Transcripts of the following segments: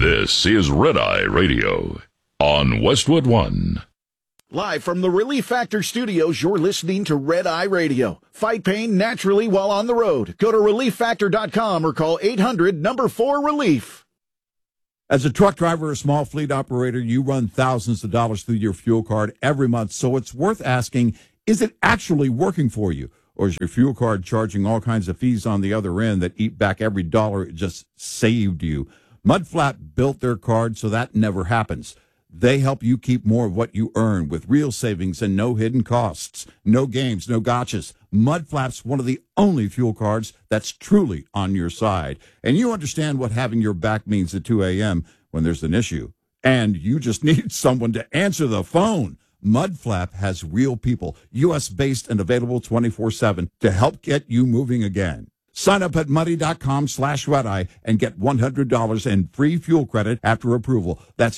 This is Red Eye Radio on Westwood One. Live from the Relief Factor Studios, you're listening to Red Eye Radio. Fight pain naturally while on the road. Go to ReliefFactor.com or call 800-4RELIEF. As a truck driver or small fleet operator, you run thousands of dollars through your fuel card every month, so it's worth asking, is it actually working for you? Or is your fuel card charging all kinds of fees on the other end that eat back every dollar it just saved you? Mudflap built their card so that never happens. They help you keep more of what you earn with real savings and no hidden costs. No games, no gotchas. Mudflap's one of the only fuel cards that's truly on your side. And you understand what having your back means at 2 a.m. when there's an issue. And you just need someone to answer the phone. Mudflap has real people, U.S.-based and available 24/7 to help get you moving again. Sign up at muddy.com/redeye and get $100 in free fuel credit after approval. That's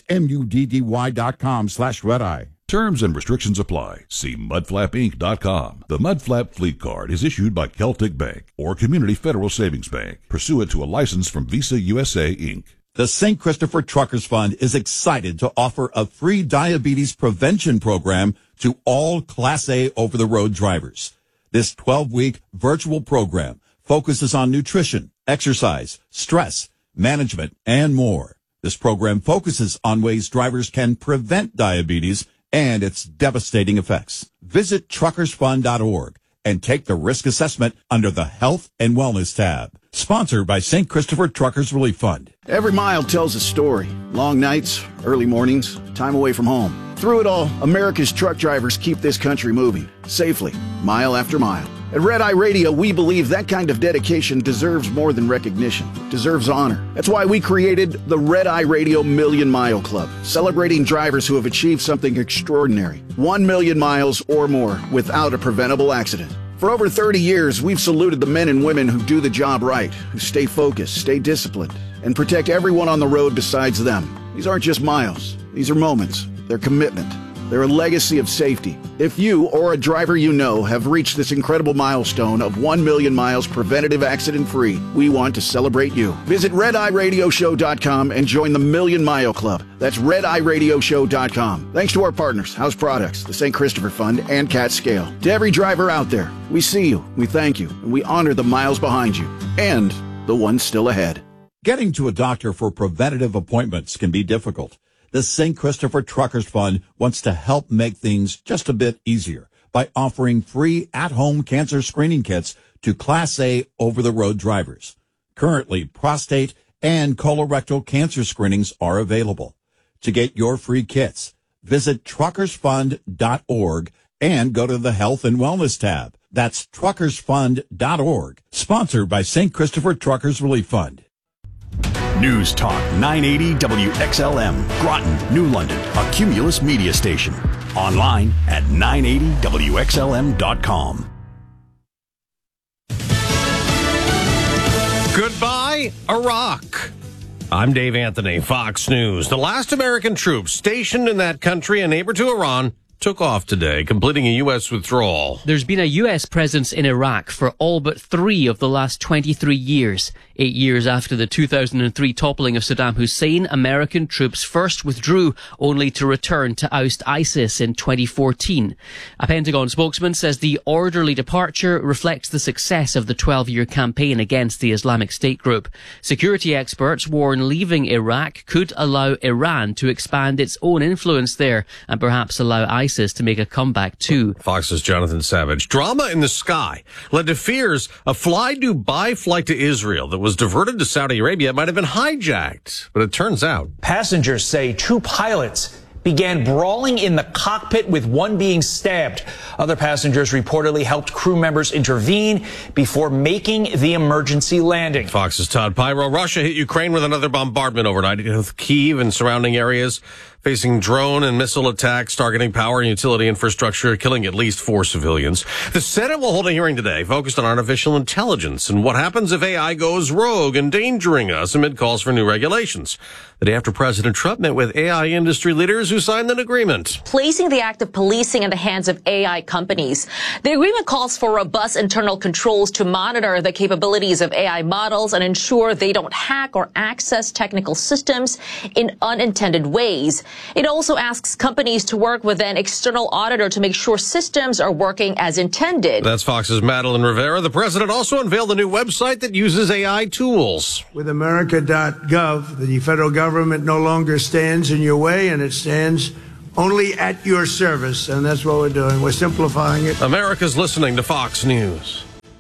MUDDY.com/redeye. Terms and restrictions apply. See mudflapinc.com. The Mudflap Fleet Card is issued by Celtic Bank or Community Federal Savings Bank, pursuant to a license from Visa USA, Inc. The St. Christopher Truckers Fund is excited to offer a free diabetes prevention program to all Class A over-the-road drivers. This 12-week virtual program focuses on nutrition, exercise, stress, management, and more. This program focuses on ways drivers can prevent diabetes and its devastating effects. Visit truckersfund.org and take the risk assessment under the Health and Wellness tab. Sponsored by St. Christopher Truckers Relief Fund. Every mile tells a story. Long nights, early mornings, time away from home. Through it all, America's truck drivers keep this country moving, safely, mile after mile. At Red Eye Radio, we believe that kind of dedication deserves more than recognition, deserves honor. That's why we created the Red Eye Radio Million Mile Club, celebrating drivers who have achieved something extraordinary. 1 million miles or more without a preventable accident. For over 30 years, we've saluted the men and women who do the job right, who stay focused, stay disciplined, and protect everyone on the road besides them. These aren't just miles. These are moments. They're commitment. They're a legacy of safety. If you or a driver you know have reached this incredible milestone of 1 million miles preventative accident-free, we want to celebrate you. Visit RedEyeRadioShow.com and join the Million Mile Club. That's RedEyeRadioShow.com. Thanks to our partners, House Products, the St. Christopher Fund, and Cat Scale. To every driver out there, we see you, we thank you, and we honor the miles behind you, and the ones still ahead. Getting to a doctor for preventative appointments can be difficult. The St. Christopher Truckers Fund wants to help make things just a bit easier by offering free at-home cancer screening kits to Class A over-the-road drivers. Currently, prostate and colorectal cancer screenings are available. To get your free kits, visit truckersfund.org and go to the Health and Wellness tab. That's truckersfund.org, sponsored by St. Christopher Truckers Relief Fund. News Talk 980 WXLM, Groton, New London, a Cumulus media station. Online at 980WXLM.com. Goodbye, Iraq. I'm Dave Anthony, Fox News. The last American troops stationed in that country, a neighbor to Iran, took off today, completing a U.S. withdrawal. There's been a U.S. presence in Iraq for all but 3 of the last 23 years. 8 years after the 2003 toppling of Saddam Hussein, American troops first withdrew, only to return to oust ISIS in 2014. A Pentagon spokesman says the orderly departure reflects the success of the 12-year campaign against the Islamic State group. Security experts warn leaving Iraq could allow Iran to expand its own influence there and perhaps allow ISIS to make a comeback too. Fox's Jonathan Savage. Drama in the sky led to fears a Fly Dubai flight to Israel that was diverted to Saudi Arabia might have been hijacked. But it turns out passengers say 2 pilots began brawling in the cockpit, with one being stabbed. Other passengers reportedly helped crew members intervene before making the emergency landing. Fox's Todd Pyro. Russia hit Ukraine with another bombardment overnight, with Kyiv and surrounding areas facing drone and missile attacks targeting power and utility infrastructure, killing at least 4 civilians. The Senate will hold a hearing today focused on artificial intelligence and what happens if AI goes rogue, endangering us amid calls for new regulations. The day after President Trump met with AI industry leaders who signed an agreement, placing the act of policing in the hands of AI companies. The agreement calls for robust internal controls to monitor the capabilities of AI models and ensure they don't hack or access technical systems in unintended ways. It also asks companies to work with an external auditor to make sure systems are working as intended. That's Fox's Madeline Rivera. The president also unveiled a new website that uses AI tools. With America.gov, the federal government no longer stands in your way, and it stands only at your service. And that's what we're doing. We're simplifying it. America's listening to Fox News.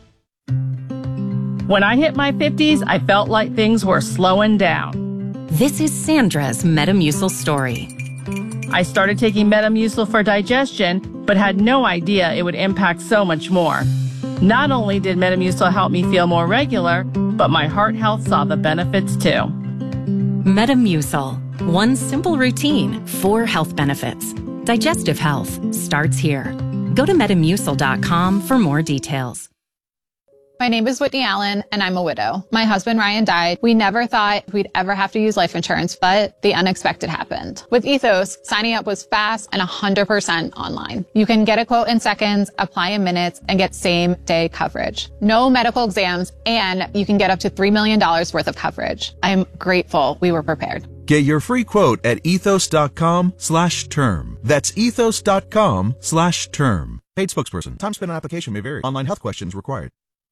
When I hit my 50s, I felt like things were slowing down. This is Sandra's Metamucil story. I started taking Metamucil for digestion, but had no idea it would impact so much more. Not only did Metamucil help me feel more regular, but my heart health saw the benefits too. Metamucil. One simple routine, 4 health benefits. Digestive health starts here. Go to Metamucil.com for more details. My name is Whitney Allen, and I'm a widow. My husband, Ryan, died. We never thought we'd ever have to use life insurance, but the unexpected happened. With Ethos, signing up was fast and 100% online. You can get a quote in seconds, apply in minutes, and get same-day coverage. No medical exams, and you can get up to $3 million worth of coverage. I'm grateful we were prepared. Get your free quote at ethos.com/term. That's ethos.com/term. Paid spokesperson. Time spent on application may vary. Online health questions required.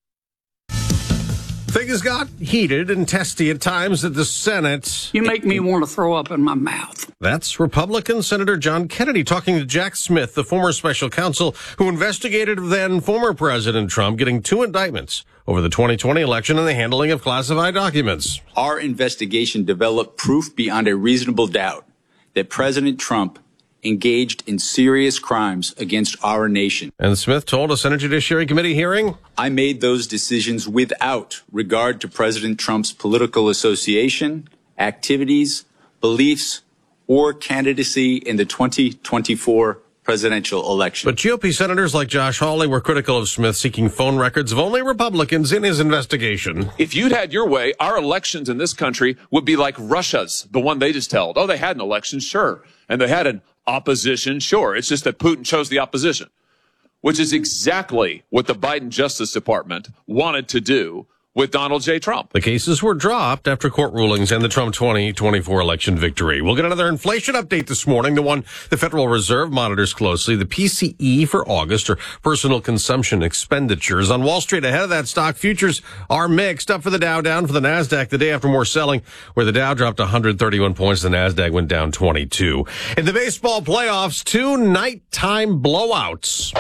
Things got heated and testy at times at the Senate. You make me want to throw up in my mouth. That's Republican Senator John Kennedy talking to Jack Smith, the former special counsel who investigated then former President Trump getting 2 indictments over the 2020 election and the handling of classified documents. Our investigation developed proof beyond a reasonable doubt that President Trump engaged in serious crimes against our nation. And Smith told a Senate Judiciary Committee hearing, I made those decisions without regard to President Trump's political association, activities, beliefs, or candidacy in the 2024 presidential election. But GOP senators like Josh Hawley were critical of Smith seeking phone records of only Republicans in his investigation. If you'd had your way, our elections in this country would be like Russia's, the one they just held. Oh, they had an election, sure. And they had an opposition, sure. It's just that Putin chose the opposition, which is exactly what the Biden Justice Department wanted to do with Donald J. Trump. The cases were dropped after court rulings and the Trump 2024 election victory. We'll get another inflation update this morning, the one the Federal Reserve monitors closely, the PCE for August, or personal consumption expenditures. On Wall Street, ahead of that, stock futures are mixed. Up for the Dow, down for the NASDAQ the day after more selling, where the Dow dropped 131 points, the NASDAQ went down 22. In the baseball playoffs, 2 nighttime blowouts.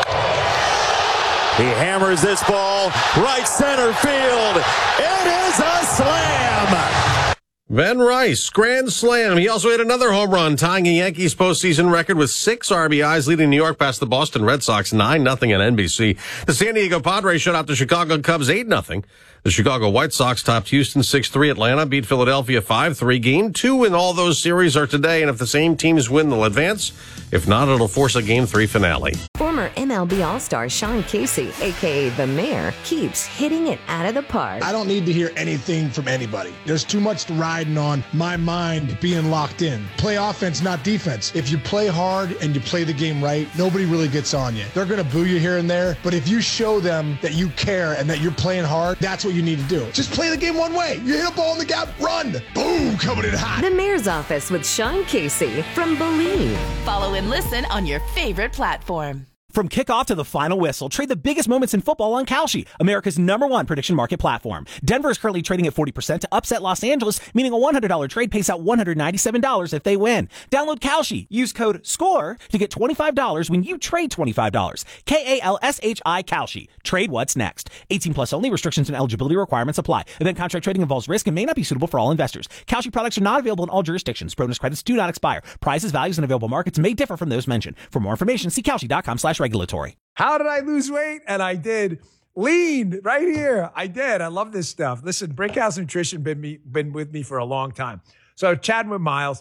He hammers this ball right center field. It is a slam. Ben Rice, grand slam. He also hit another home run, tying a Yankees postseason record with 6 RBIs, leading New York past the Boston Red Sox 9-0 on NBC. The San Diego Padres shut out the Chicago Cubs 8-0. The Chicago White Sox topped Houston 6-3. Atlanta beat Philadelphia 5-3. Game 2 in all those series are today, and if the same teams win, they'll advance. If not, it'll force a Game 3 finale. Former MLB All-Star Sean Casey, a.k.a. The Mayor, keeps hitting it out of the park. I don't need to hear anything from anybody. There's too much riding on my mind being locked in. Play offense, not defense. If you play hard and you play the game right, nobody really gets on you. They're going to boo you here and there, but if you show them that you care and that you're playing hard, that's what you need to do. Just play the game one way. You hit a ball in the gap, run. Boom, coming in hot. The Mayor's Office with Sean Casey from Believe. Follow and listen on your favorite platform. From kickoff to the final whistle, trade the biggest moments in football on Kalshi, America's #1 prediction market platform. Denver is currently trading at 40% to upset Los Angeles, meaning a $100 trade pays out $197 if they win. Download Kalshi. Use code SCORE to get $25 when you trade $25. KALSHI Kalshi. Trade what's next. 18 plus only. Restrictions and eligibility requirements apply. Event contract trading involves risk and may not be suitable for all investors. Kalshi products are not available in all jurisdictions. Bonus credits do not expire. Prices, values, and available markets may differ from those mentioned. For more information, see Kalshi.com/regulatory. How did I lose weight? And I did. Lean right here. I did. I love this stuff. Listen, Brickhouse Nutrition been with me for a long time. So chatting with Miles,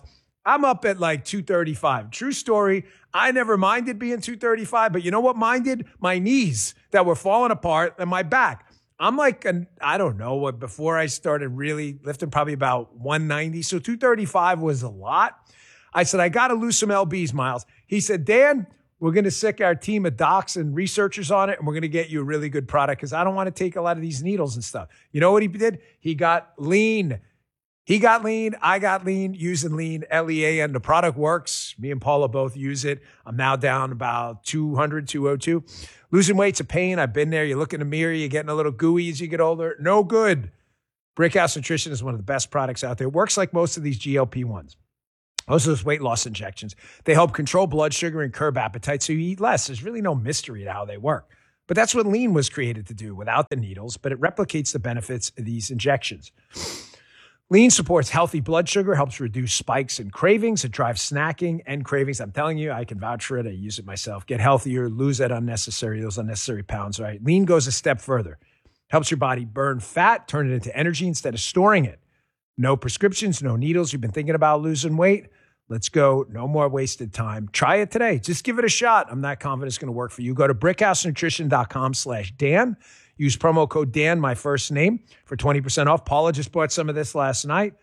I'm up at like 235. True story. I never minded being 235, but you know what minded? My knees that were falling apart and my back. I'm like, I don't know what, before I started really lifting, probably about 190. So 235 was a lot. I said, I got to lose some LBs, Miles. He said, Dan, we're going to sick our team of docs and researchers on it, and we're going to get you a really good product because I don't want to take a lot of these needles and stuff. You know what he did? He got lean. He got lean. I got lean, using lean, LEA, and the product works. Me and Paula both use it. I'm now down about 200, 202. Losing weight's a pain. I've been there. You look in the mirror, you're getting a little gooey as you get older. No good. Brickhouse Nutrition is one of the best products out there. It works like most of these GLP-1s. Most of those weight loss injections. They help control blood sugar and curb appetite so you eat less. There's really no mystery to how they work. But that's what lean was created to do without the needles, but it replicates the benefits of these injections. Lean supports healthy blood sugar, helps reduce spikes and cravings. It drives snacking and cravings. I'm telling you, I can vouch for it. I use it myself. Get healthier, lose those unnecessary pounds, right? Lean goes a step further. Helps your body burn fat, turn it into energy instead of storing it. No prescriptions, no needles. You've been thinking about losing weight? Let's go. No more wasted time. Try it today. Just give it a shot. I'm not confident it's going to work for you. Go to brickhousenutrition.com/Dan. Use promo code Dan, my first name, for 20% off. Paula just bought some of this last night.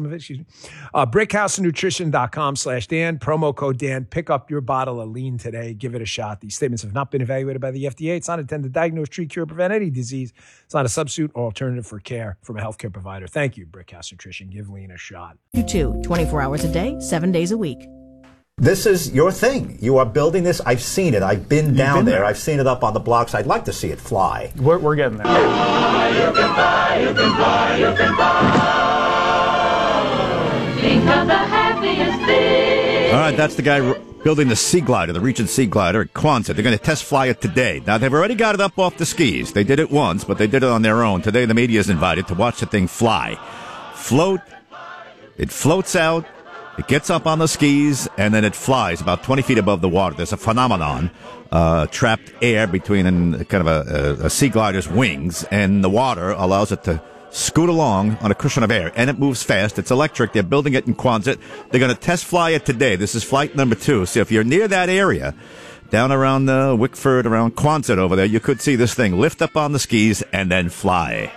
Brickhousenutrition.com/Dan. Promo code Dan. Pick up your bottle of lean today. Give it a shot. These statements have not been evaluated by the FDA. It's not intended to diagnose, treat, cure, prevent any disease. It's not a substitute or alternative for care from a healthcare provider. Thank you, Brickhouse Nutrition. Give lean a shot. You too. 24 hours a day, 7 days a week. This is your thing. You are building this. I've seen it. I've been down there. I've seen it up on the blocks. I'd like to see it fly. We're getting there. You can fly, you can fly, you can fly. Think of the happiest thing. All right, that's the guy building the Sea Glider, the Regent Sea Glider at Quonset. They're going to test fly it today. Now, they've already got it up off the skis. They did it once, but they did it on their own. Today, the media is invited to watch the thing fly. It floats out. It gets up on the skis, and then it flies about 20 feet above the water. There's a phenomenon, trapped air between kind of a sea glider's wings, and the water allows it to scoot along on a cushion of air, and it moves fast. It's electric. They're building it in Quonset. They're going to test fly it today. This is flight number 2. So if you're near that area, down around Wickford, around Quonset over there, you could see this thing lift up on the skis and then fly.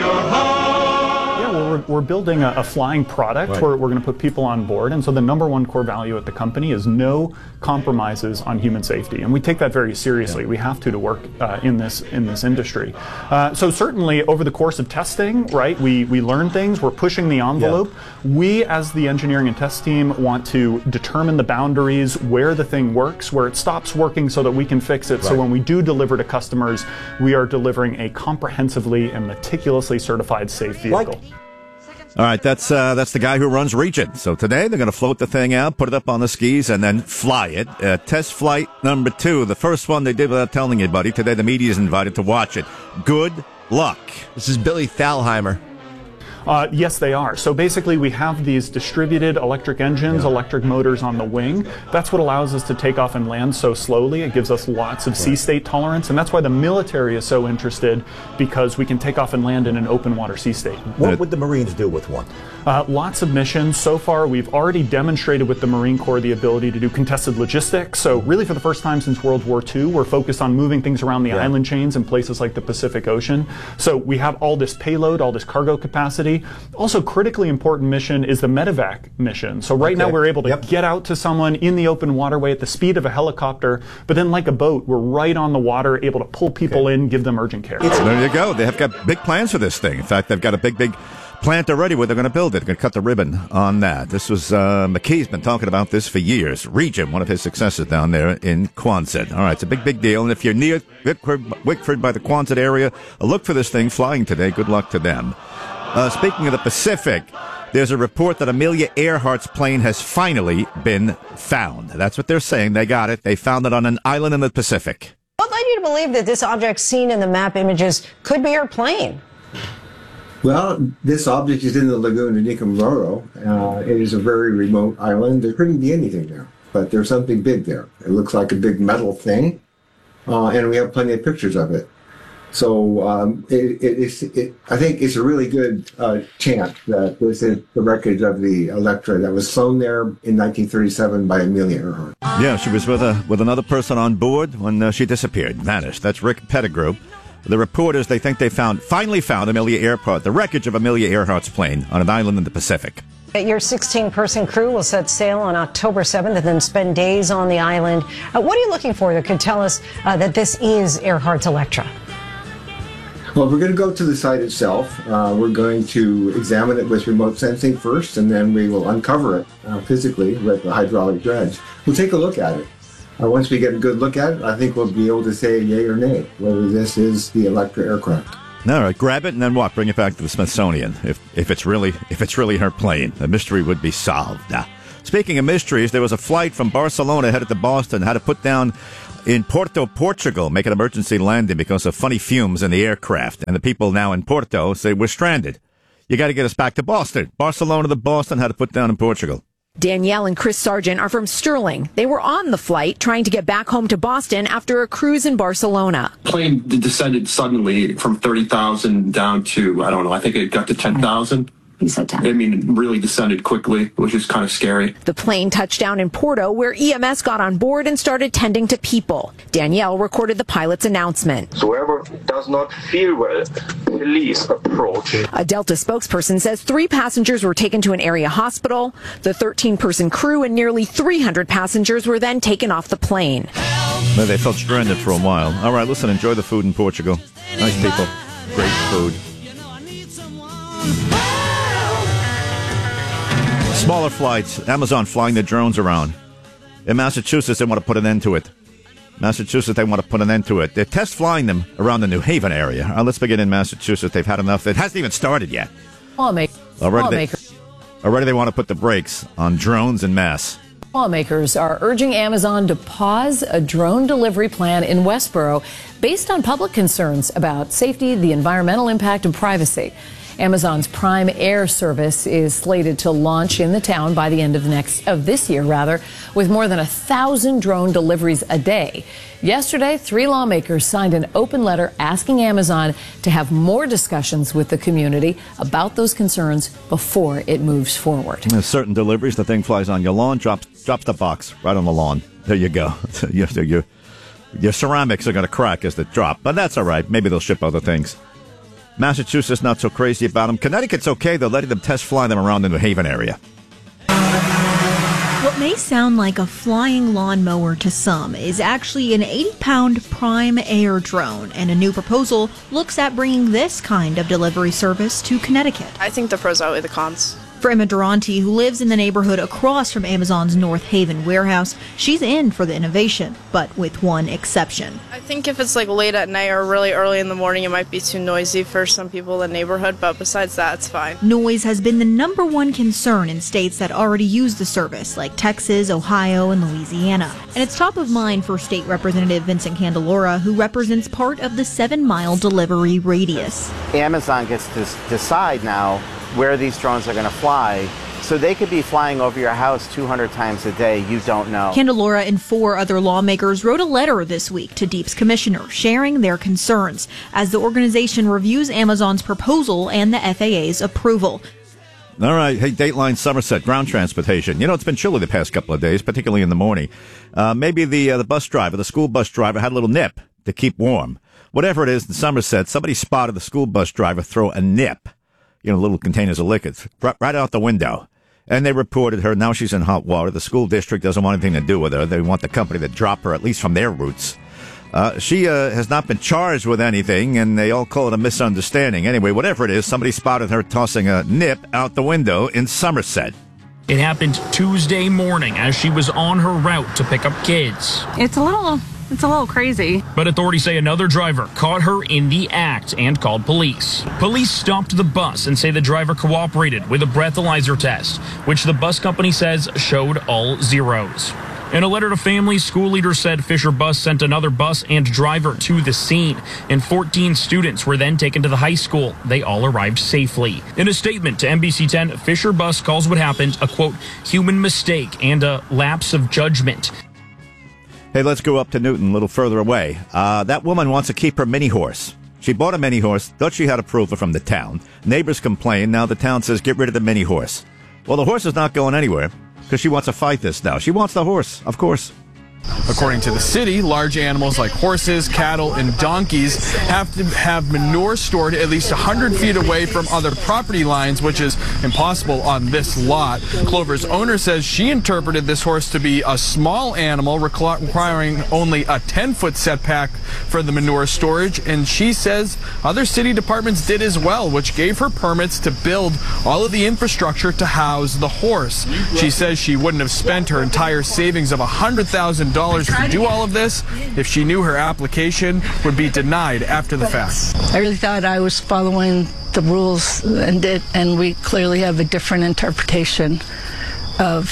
We're building a flying product. Right. We're going to put people on board. And so the number one core value at the company is no compromises on human safety. And we take that very seriously. Yeah. We have to work in this industry. So certainly over the course of testing, right, we learn things. We're pushing the envelope. Yeah. We, as the engineering and test team, want to determine the boundaries, where the thing works, where it stops working so that we can fix it. Right. So when we do deliver to customers, we are delivering a comprehensively and meticulously certified safe vehicle. All right, that's the guy who runs Regent. So today they're going to float the thing out, put it up on the skis, and then fly it. Test flight number 2, the first one they did without telling anybody. Today the media is invited to watch it. Good luck. This is Billy Thalheimer. Yes, they are. So basically we have these distributed electric engines, electric motors on the wing. That's what allows us to take off and land so slowly. It gives us lots of sea state tolerance, and that's why the military is so interested, because we can take off and land in an open water sea state. What would the Marines do with one? Lots of missions. So far, we've already demonstrated with the Marine Corps the ability to do contested logistics. So really for the first time since World War II, we're focused on moving things around the island chains in places like the Pacific Ocean. So we have all this payload, all this cargo capacity. Also, critically important mission is the medevac mission. So right now we're able to get out to someone in the open waterway at the speed of a helicopter, but then like a boat, we're right on the water, able to pull people in, give them urgent care. There you go. They have got big plans for this thing. In fact, they've got a big plant already where they're going to build it. They're going to cut the ribbon on that. This was, McKee's been talking about this for years. Regent, one of his successes down there in Quonset. All right, it's a big deal. And if you're near Wickford by the Quonset area, look for this thing flying today. Good luck to them. Speaking of the Pacific, there's a report that Amelia Earhart's plane has finally been found. That's what they're saying. They got it. They found it on an island in the Pacific. What led you to believe that this object seen in the map images could be her plane? Well, this object is in the lagoon of Nicomboro. It is a very remote island. There couldn't be anything there, but there's something big there. It looks like a big metal thing, and we have plenty of pictures of it. So I think it's a really good chant that this is the wreckage of the Electra that was flown there in 1937 by Amelia Earhart. Yeah, she was with another person on board when she disappeared, vanished. That's Rick Pettigrew. The reporters, they think they finally found Amelia Earhart, the wreckage of Amelia Earhart's plane on an island in the Pacific. Your 16-person crew will set sail on October 7th and then spend days on the island. What are you looking for that could tell us that this is Earhart's Electra? Well, we're going to go to the site itself. We're going to examine it with remote sensing first, and then we will uncover it physically with the hydraulic dredge. We'll take a look at it. Once we get a good look at it, I think we'll be able to say yay or nay whether this is the Electra aircraft. All right, grab it and then what? Bring it back to the Smithsonian. If it's really her plane, the mystery would be solved. Speaking of mysteries, there was a flight from Barcelona headed to Boston, had to put down in Porto, Portugal, make an emergency landing because of funny fumes in the aircraft. And the people now in Porto say we're stranded. You got to get us back to Boston. Barcelona to Boston had to put down in Portugal. Danielle and Chris Sargent are from Sterling. They were on the flight trying to get back home to Boston after a cruise in Barcelona. Plane descended suddenly from 30,000 down to, I don't know, I think it got to 10,000. He said 10. I mean, really descended quickly, which is kind of scary. The plane touched down in Porto, where EMS got on board and started tending to people. Danielle recorded the pilot's announcement. Whoever does not feel well, please approach. A Delta spokesperson says 3 passengers were taken to an area hospital. The 13-person crew and nearly 300 passengers were then taken off the plane. Well, they felt stranded for a while. All right, listen, enjoy the food in Portugal. Nice people. Great food. Smaller flights. Amazon flying the drones around. In Massachusetts, they want to put an end to it. They're test flying them around the New Haven area. Let's begin in Massachusetts. They've had enough. It hasn't even started yet. Already they want to put the brakes on drones en masse. Lawmakers are urging Amazon to pause a drone delivery plan in Westboro based on public concerns about safety, the environmental impact, and privacy. Amazon's Prime Air service is slated to launch in the town by the end of this year, with more than 1,000 drone deliveries a day. Yesterday, 3 lawmakers signed an open letter asking Amazon to have more discussions with the community about those concerns before it moves forward. There's certain deliveries, the thing flies on your lawn, drops the box right on the lawn. There you go. Your ceramics are going to crack as they drop, but that's all right. Maybe they'll ship other things. Massachusetts, not so crazy about them. Connecticut's okay, though, letting them test fly them around the New Haven area. What may sound like a flying lawnmower to some is actually an 80-pound Prime Air drone, and a new proposal looks at bringing this kind of delivery service to Connecticut. I think the pros outweigh the cons. For Emma Durante, who lives in the neighborhood across from Amazon's North Haven warehouse, she's in for the innovation, but with one exception. I think if it's like late at night or really early in the morning, it might be too noisy for some people in the neighborhood, but besides that, it's fine. Noise has been the #1 concern in states that already use the service, like Texas, Ohio, and Louisiana. And it's top of mind for State Representative Vincent Candelora, who represents part of the 7-mile delivery radius. Amazon gets to decide now where these drones are going to fly. So they could be flying over your house 200 times a day. You don't know. Candelora and 4 other lawmakers wrote a letter this week to DEEP's commissioner sharing their concerns as the organization reviews Amazon's proposal and the FAA's approval. All right. Hey, Dateline Somerset, ground transportation. It's been chilly the past couple of days, particularly in the morning. Maybe the bus driver, the school bus driver, had a little nip to keep warm. Whatever it is in Somerset, somebody spotted the school bus driver throw a nip, little containers of liquids, right out the window. And they reported her. Now she's in hot water. The school district doesn't want anything to do with her. They want the company to drop her, at least from their roots. She has not been charged with anything, and they all call it a misunderstanding. Anyway, whatever it is, somebody spotted her tossing a nip out the window in Somerset. It happened Tuesday morning as she was on her route to pick up kids. It's a little crazy. But authorities say another driver caught her in the act and called police. Police stopped the bus and say the driver cooperated with a breathalyzer test, which the bus company says showed all zeros. In a letter to families, school leaders said Fisher Bus sent another bus and driver to the scene, and 14 students were then taken to the high school. They all arrived safely. In a statement to NBC 10, Fisher Bus calls what happened a, quote, human mistake and a lapse of judgment. Hey, let's go up to Newton, a little further away. That woman wants to keep her mini horse. She bought a mini horse, thought she had approval from the town. Neighbors complained. Now the town says, get rid of the mini horse. Well, the horse is not going anywhere because she wants to fight this now. She wants the horse, of course. According to the city, large animals like horses, cattle, and donkeys have to have manure stored at least 100 feet away from other property lines, which is impossible on this lot. Clover's owner says she interpreted this horse to be a small animal requiring only a 10-foot setback for the manure storage, and she says other city departments did as well, which gave her permits to build all of the infrastructure to house the horse. She says she wouldn't have spent her entire savings of $100,000 to do all of this if she knew her application would be denied after the fact. I really thought I was following the rules, and we clearly have a different interpretation of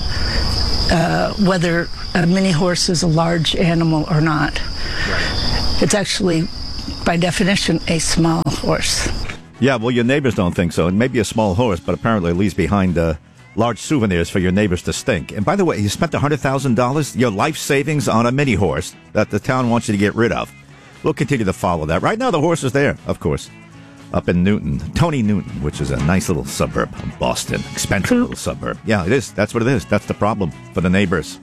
whether a mini horse is a large animal or not. It's actually, by definition, a small horse. Yeah, well, your neighbors don't think so. It may be a small horse, but apparently it leaves behind large souvenirs for your neighbors to stink. And by the way, you spent $100,000, your life savings on a mini horse that the town wants you to get rid of. We'll continue to follow that. Right now, the horse is there, of course, up in Newton. Tony Newton, which is a nice little suburb of Boston. Expensive little suburb. Yeah, it is. That's what it is. That's the problem for the neighbors.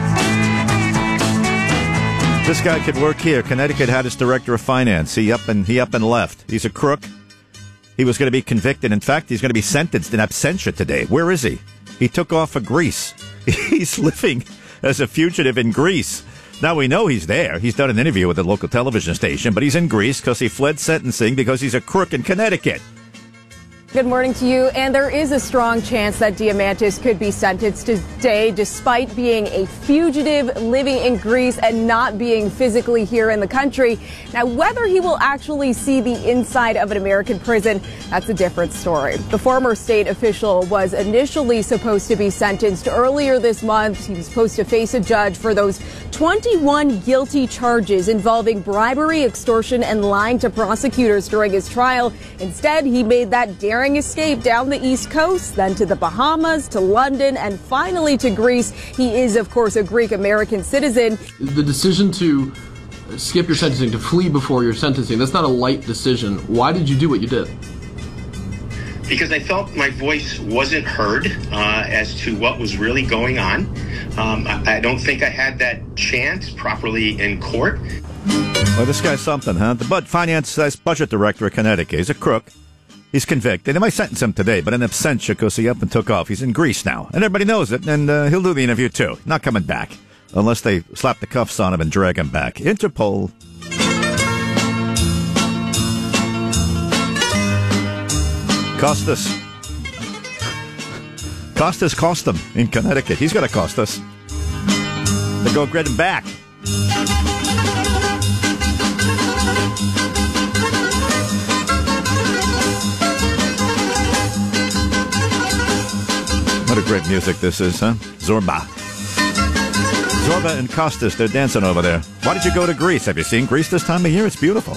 This guy could work here. Connecticut had his director of finance. He up and left. He's a crook. He was going to be convicted. In fact, he's going to be sentenced in absentia today. Where is he? He took off for Greece. He's living as a fugitive in Greece. Now we know he's there. He's done an interview with a local television station, but he's in Greece because he fled sentencing because he's a crook in Connecticut. Good morning to you. And there is a strong chance that Diamantis could be sentenced today despite being a fugitive living in Greece and not being physically here in the country. Now, whether he will actually see the inside of an American prison, that's a different story. The former state official was initially supposed to be sentenced earlier this month. He was supposed to face a judge for those 21 guilty charges involving bribery, extortion, and lying to prosecutors during his trial. Instead, he made that daring escape down the East Coast, then to the Bahamas, to London, and finally to Greece. He is, of course, a Greek-American citizen. The decision to skip your sentencing, to flee before your sentencing, that's not a light decision. Why did you do what you did? Because I felt my voice wasn't heard as to what was really going on. I don't think I had that chance properly in court. Well, this guy's something, huh? The finance budget director of Connecticut. He's a crook. He's convicted. They might sentence him today, but in absentia because he up and took off. He's in Greece now, and everybody knows it, and he'll do the interview too. Not coming back unless they slap the cuffs on him and drag him back. Interpol. Costas cost him in Connecticut. He's going to cost us. They go get him back. What a great music this is, huh? Zorba and Costas, they're dancing over there. Why did you go to Greece? Have you seen Greece this time of year? It's beautiful.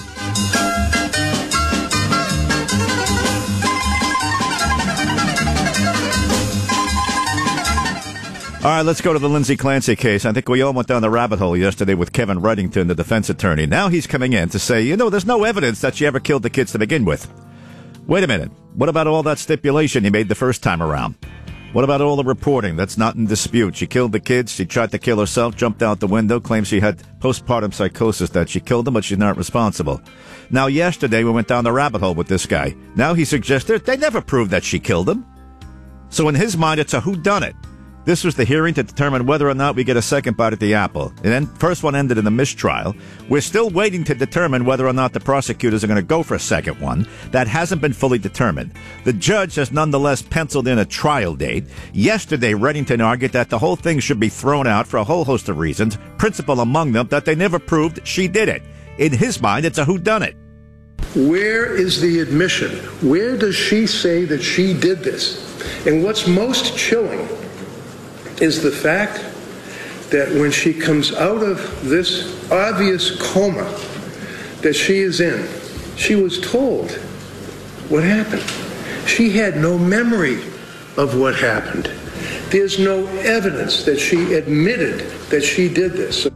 All right, let's go to the Lindsay Clancy case. I think we all went down the rabbit hole yesterday with Kevin Reddington, the defense attorney. Now he's coming in to say, there's no evidence that she ever killed the kids to begin with. Wait a minute. What about all that stipulation he made the first time around? What about all the reporting? That's not in dispute. She killed the kids. She tried to kill herself, jumped out the window, claims she had postpartum psychosis, that she killed them, but she's not responsible. Now, yesterday we went down the rabbit hole with this guy. Now he suggested they never proved that she killed him. So in his mind, it's a whodunit. This was the hearing to determine whether or not we get a second bite at the apple. And then first one ended in a mistrial. We're still waiting to determine whether or not the prosecutors are going to go for a second one. That hasn't been fully determined. The judge has nonetheless penciled in a trial date. Yesterday, Reddington argued that the whole thing should be thrown out for a whole host of reasons, principal among them that they never proved she did it. In his mind, it's a whodunit. Where is the admission? Where does she say that she did this? And what's most chilling is the fact that when she comes out of this obvious coma that she is in, she was told what happened. She had no memory of what happened. There's no evidence that she admitted that she did this.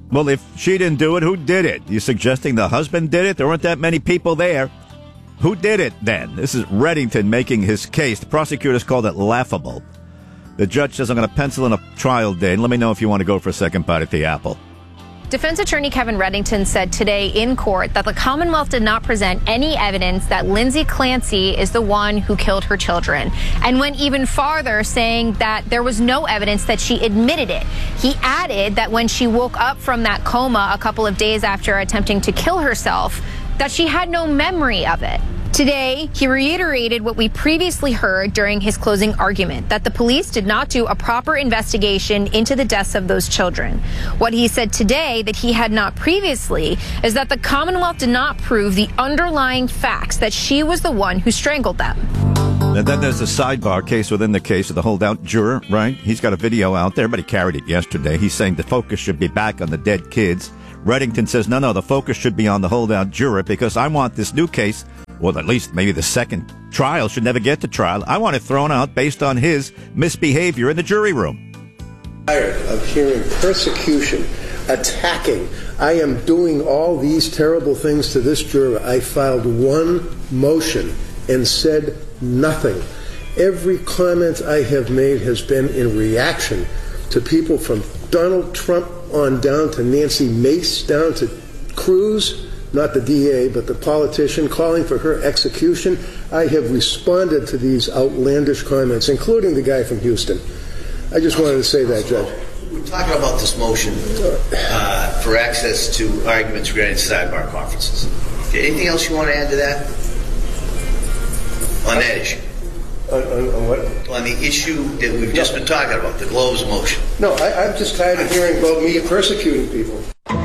Well, if she didn't do it, who did it? You suggesting the husband did it? There weren't that many people there. Who did it then? This is Reddington making his case. The prosecutors called it laughable. The judge says, I'm going to pencil in a trial date. Let me know if you want to go for a second bite at the apple. Defense attorney Kevin Reddington said today in court that the Commonwealth did not present any evidence that Lindsay Clancy is the one who killed her children, and went even farther, saying that there was no evidence that she admitted it. He added that when she woke up from that coma a couple of days after attempting to kill herself, that she had no memory of it. Today, he reiterated what we previously heard during his closing argument, that the police did not do a proper investigation into the deaths of those children. What he said today that he had not previously is that the Commonwealth did not prove the underlying facts that she was the one who strangled them. And then there's the sidebar case within the case of the holdout juror, right? He's got a video out there, but he carried it yesterday. He's saying the focus should be back on the dead kids. Reddington says, no, the focus should be on the holdout juror because I want this new case, well, at least maybe the second trial should never get to trial. I want it thrown out based on his misbehavior in the jury room. Tired of hearing persecution, attacking. I am doing all these terrible things to this juror. I filed one motion and said nothing. Every comment I have made has been in reaction to people from Donald Trump on down to Nancy Mace, down to Cruz, not the DA, but the politician, calling for her execution. I have responded to these outlandish comments, including the guy from Houston. I just wanted to say that, Judge. We're talking about this motion for access to arguments regarding sidebar conferences. Okay, anything else you want to add to that? On that issue? On what? On the issue that we've just been talking about, the Globe's motion. No, I'm just tired of hearing about me persecuting people.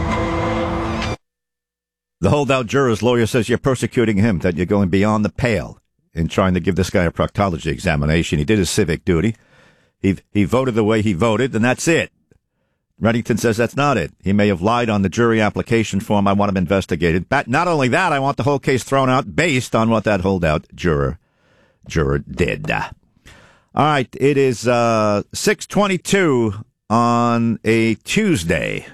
The holdout juror's lawyer says you're persecuting him, that you're going beyond the pale in trying to give this guy a proctology examination. He did his civic duty. He voted the way he voted, and that's it. Reddington says that's not it. He may have lied on the jury application form. I want him investigated. But not only that, I want the whole case thrown out based on what that holdout juror did. All right, it is 6:22 on a Tuesday,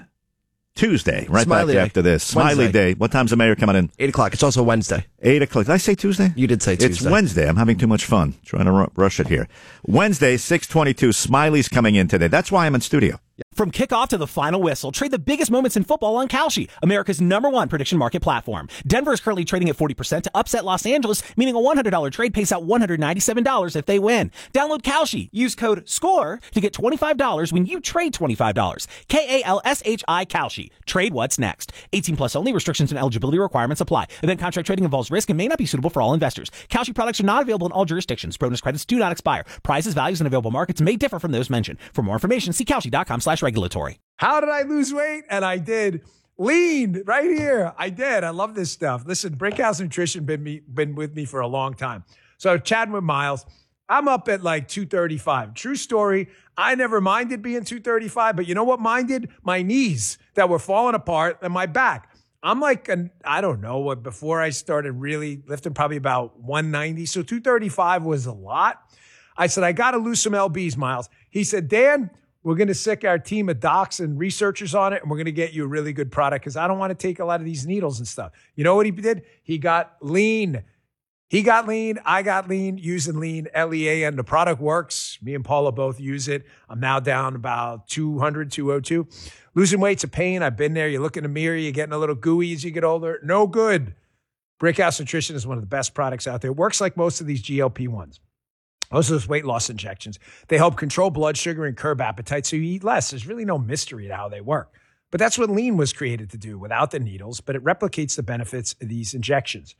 right Smiley back after this. Smiley Wednesday. Day. What time's the mayor coming in? 8 o'clock. It's also Wednesday. 8 o'clock. Did I say Tuesday? You did say Tuesday. It's Wednesday. I'm having too much fun trying to rush it here. Wednesday, 6:22. Smiley's coming in today. That's why I'm in studio. From kickoff to the final whistle, trade the biggest moments in football on Kalshi, America's #1 prediction market platform. Denver is currently trading at 40% to upset Los Angeles, meaning a $100 trade pays out $197 if they win. Download Kalshi. Use code SCORE to get $25 when you trade $25. KALSHI Kalshi. Trade what's next. 18 plus only. Restrictions and eligibility requirements apply. Event contract trading involves risk and may not be suitable for all investors. Kalshi products are not available in all jurisdictions. Bonus credits do not expire. Prices, values, and available markets may differ from those mentioned. For more information, see Kalshi.com/regulatory. How did I lose weight? And I did. Lean right here. I did. I love this stuff. Listen, Brickhouse Nutrition been with me for a long time. So chatting with Miles, I'm up at like 235. True story. I never minded being 235, but you know what minded? My knees that were falling apart and my back. I'm like, I don't know what, before I started really lifting, probably about 190. So 235 was a lot. I said, I got to lose some LBs, Miles. He said, Dan, we're going to sick our team of docs and researchers on it, and we're going to get you a really good product because I don't want to take a lot of these needles and stuff. You know what he did? He got lean. He got lean. I got lean using lean, LEAN. The product works. Me and Paula both use it. I'm now down about 200, 202. Losing weight's a pain. I've been there. You look in the mirror, you're getting a little gooey as you get older. No good. Brickhouse Nutrition is one of the best products out there. It works like most of these GLP-1s. Most of those weight loss injections, they help control blood sugar and curb appetite so you eat less. There's really no mystery to how they work. But that's what lean was created to do without the needles, but it replicates the benefits of these injections.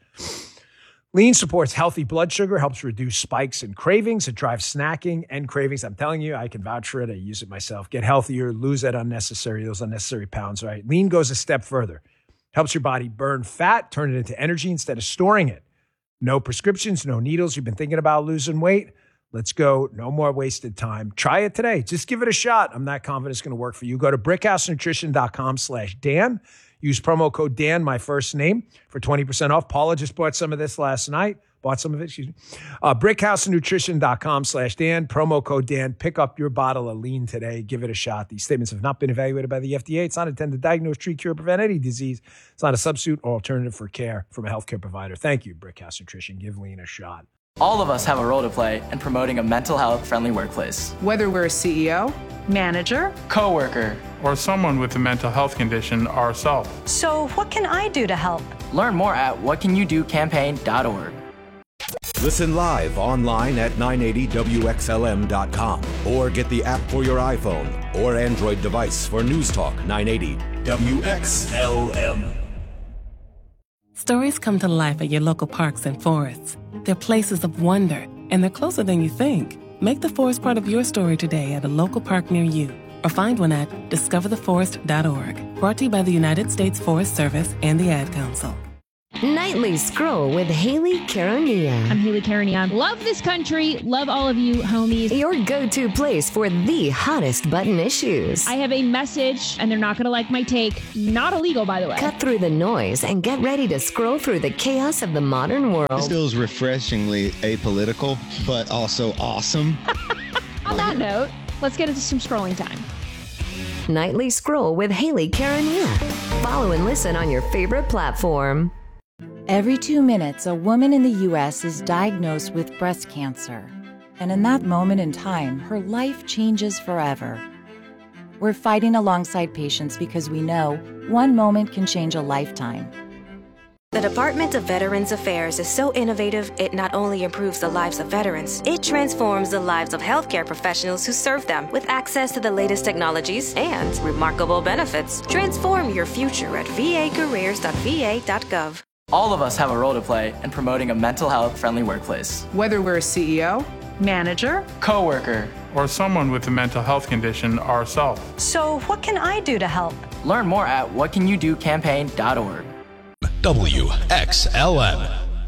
Lean supports healthy blood sugar, helps reduce spikes and cravings. It drives snacking and cravings. I'm telling you, I can vouch for it. I use it myself. Get healthier, lose those unnecessary pounds, right? Lean goes a step further. Helps your body burn fat, turn it into energy instead of storing it. No prescriptions, no needles. You've been thinking about losing weight? Let's go. No more wasted time. Try it today. Just give it a shot. I'm not confident it's going to work for you. Go to brickhousenutrition.com/Dan. Use promo code Dan, my first name, for 20% off. Paula just bought some of this last night. Bought some of it, excuse me. BrickhouseNutrition.com/Dan, promo code Dan. Pick up your bottle of lean today. Give it a shot. These statements have not been evaluated by the FDA. It's not intended to diagnose, treat, cure, prevent any disease. It's not a substitute or alternative for care from a healthcare provider. Thank you, Brickhouse Nutrition. Give lean a shot. All of us have a role to play in promoting a mental health-friendly workplace. Whether we're a CEO, manager, coworker, or someone with a mental health condition ourselves. So what can I do to help? Learn more at whatcanyoudocampaign.org. Listen live online at 980WXLM.com or get the app for your iPhone or Android device for News Talk 980 WXLM. Stories come to life at your local parks and forests. They're places of wonder, and they're closer than you think. Make the forest part of your story today at a local park near you, or find one at discovertheforest.org. Brought to you by the United States Forest Service and the Ad Council. Nightly Scroll with Haley Caronia. I'm Haley Caronia. Love this country. Love all of you, homies. Your go-to place for the hottest button issues. I have a message, and they're not going to like my take. Not illegal, by the way. Cut through the noise and get ready to scroll through the chaos of the modern world. This feels refreshingly apolitical, but also awesome. On that note, let's get into some scrolling time. Nightly Scroll with Haley Caronia. Follow and listen on your favorite platform. Every 2 minutes, a woman in the U.S. is diagnosed with breast cancer. And in that moment in time, her life changes forever. We're fighting alongside patients because we know one moment can change a lifetime. The Department of Veterans Affairs is so innovative, it not only improves the lives of veterans, it transforms the lives of healthcare professionals who serve them with access to the latest technologies and remarkable benefits. Transform your future at vacareers.va.gov. All of us have a role to play in promoting a mental health-friendly workplace. Whether we're a CEO, manager, coworker, or someone with a mental health condition ourselves. So what can I do to help? Learn more at whatcanyoudocampaign.org. WXLM.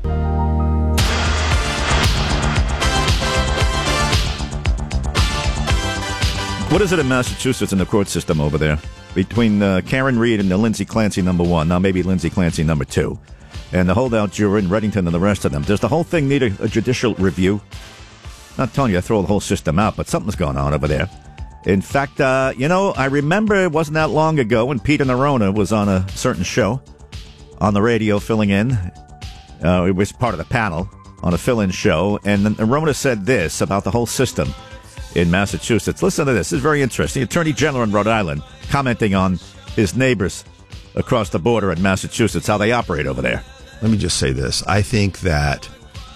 What is it in Massachusetts in the court system over there? Between Karen Reed and the Lindsay Clancy #1, now maybe Lindsay Clancy #2, and the holdout juror in Reddington and the rest of them. Does the whole thing need a judicial review? Not telling you to throw the whole system out, but something's going on over there. In fact, I remember it wasn't that long ago when Peter Nerona was on a certain show on the radio filling in. It was part of the panel on a fill-in show, and Nerona said this about the whole system in Massachusetts. Listen to this. This is very interesting. Attorney General in Rhode Island commenting on his neighbors across the border in Massachusetts, how they operate over there. Let me just say this. I think that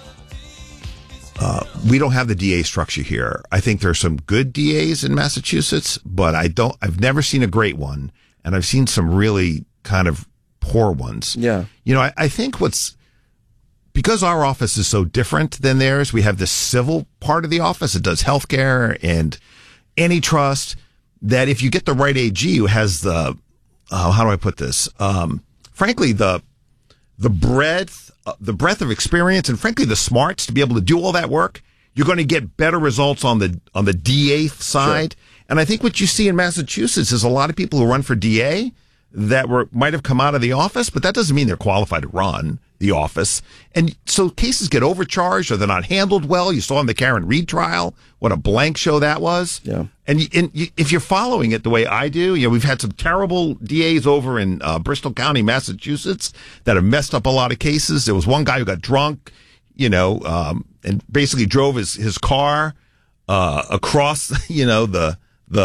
we don't have the DA structure here. I think there's some good DAs in Massachusetts, but I've never seen a great one, and I've seen some really kind of poor ones. Yeah. I think because our office is so different than theirs, we have this civil part of the office that does healthcare and antitrust, that if you get the right AG who has the, how do I put this? Frankly, the breadth of experience and frankly the smarts to be able to do all that work, you're going to get better results on the DA side. Sure. And I think what you see in Massachusetts is a lot of people who run for DA that might have come out of the office, but that doesn't mean they're qualified to run the office. And so cases get overcharged or they're not handled well. You saw in the Karen Reed trial what a blank show that was. Yeah. And if you're following it the way I do, we've had some terrible DAs over in Bristol County, Massachusetts, that have messed up a lot of cases. There was one guy who got drunk, and basically drove his car across, the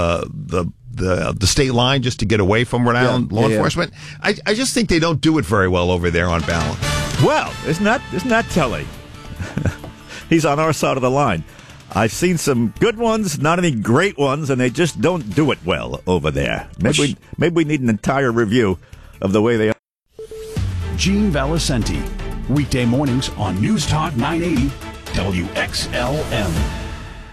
state line just to get away from Rhode Island law enforcement. I just think they don't do it very well over there on balance. Well, isn't that telling? He's on our side of the line. I've seen some good ones, not any great ones, and they just don't do it well over there. Maybe we need an entire review of the way they are. Gene Valicenti, weekday mornings on News Talk 980 WXLM.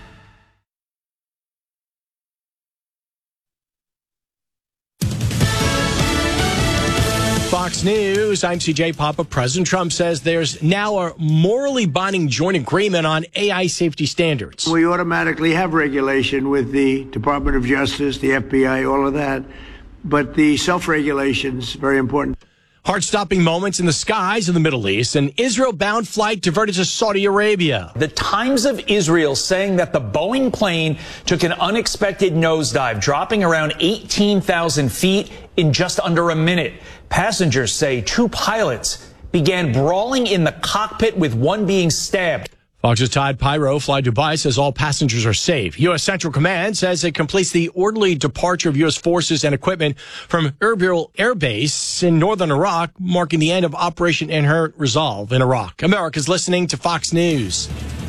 Fox News, I'm CJ Papa. President Trump says there's now a morally binding joint agreement on AI safety standards. We automatically have regulation with the Department of Justice, the FBI, all of that. But the self-regulation is very important. Heart-stopping moments in the skies of the Middle East. An Israel-bound flight diverted to Saudi Arabia. The Times of Israel saying that the Boeing plane took an unexpected nosedive, dropping around 18,000 feet in just under a minute. Passengers say 2 pilots began brawling in the cockpit, with one being stabbed. Fox's Tide Pyro Fly Dubai says all passengers are safe. U.S. Central Command says it completes the orderly departure of U.S. forces and equipment from Erbil Air Base in northern Iraq, marking the end of Operation Inherent Resolve in Iraq. America's listening to Fox News.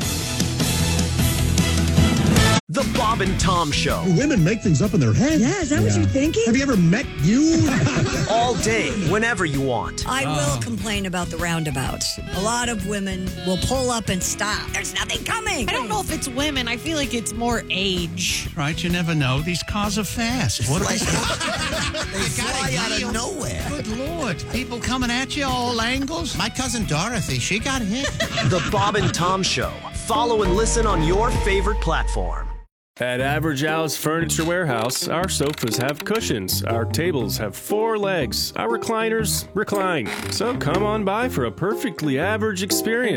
The Bob and Tom Show. Women make things up in their head. Yeah, is that what you're thinking? Have you ever met you? All day, whenever you want. I will complain about the roundabouts. A lot of women will pull up and stop. There's nothing coming. I don't know if it's women. I feel like it's more age. Right, you never know. These cars are fast. What are they? They fly out of nowhere. Good Lord. People coming at you all angles. My cousin Dorothy, she got hit. The Bob and Tom Show. Follow and listen on your favorite platform. At Average Al's Furniture Warehouse, our sofas have cushions, our tables have 4 legs, our recliners recline. So come on by for a perfectly average experience.